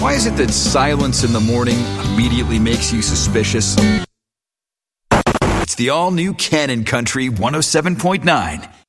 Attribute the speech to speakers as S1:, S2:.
S1: Why is it that silence in the morning immediately makes you suspicious? It's the all-new Cannon Country 107.9.